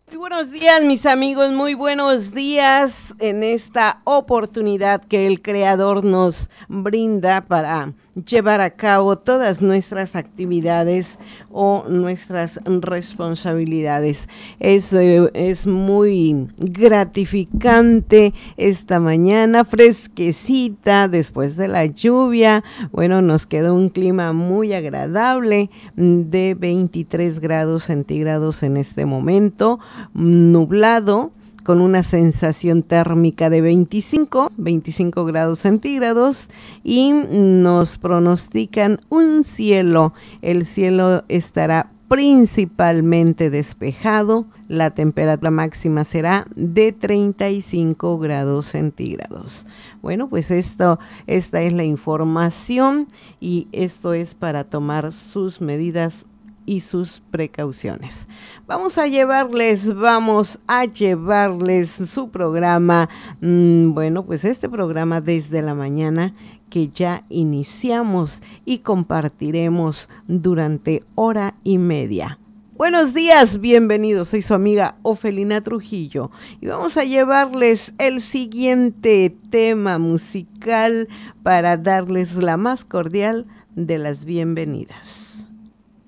Muy buenos días, mis amigos, muy buenos días en esta oportunidad que el Creador nos brinda para llevar a cabo todas nuestras actividades o nuestras responsabilidades. Es muy gratificante esta mañana fresquecita después de la lluvia. Bueno, nos quedó un clima muy agradable de 23 grados centígrados en este momento, nublado, con una sensación térmica de 25 grados centígrados y nos pronostican el cielo estará principalmente despejado, la temperatura máxima será de 35 grados centígrados. Bueno, pues esta es la información y esto es para tomar sus medidas y sus precauciones. Vamos a llevarles su programa, bueno, pues este programa desde la mañana que ya iniciamos y compartiremos durante hora y media. Buenos días, bienvenidos, soy su amiga Ofelina Trujillo y vamos a llevarles el siguiente tema musical para darles la más cordial de las bienvenidas.